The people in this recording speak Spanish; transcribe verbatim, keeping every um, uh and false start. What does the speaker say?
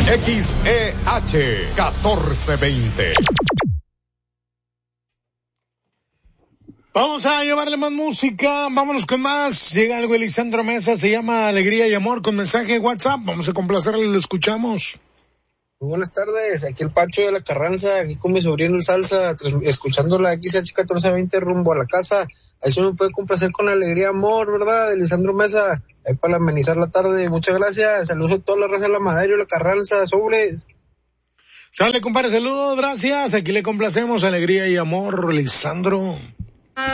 X E H catorce veinte. Vamos a llevarle más música, vámonos con más. Llega algo de Lisandro Mesa, se llama Alegría y Amor, con mensaje de WhatsApp. Vamos a complacerle, lo escuchamos. Muy buenas tardes, aquí el Pacho de la Carranza, aquí con mi sobrino el Salsa, escuchando la X H catorce veinte rumbo a la casa. Ahí se me puede complacer con Alegría y Amor, ¿verdad? De Lisandro Mesa, ahí para amenizar la tarde. Muchas gracias, saludos a toda la raza de la Madero, la Carranza, sobres. Sale, compadre, saludos, gracias. Aquí le complacemos Alegría y Amor, Lisandro.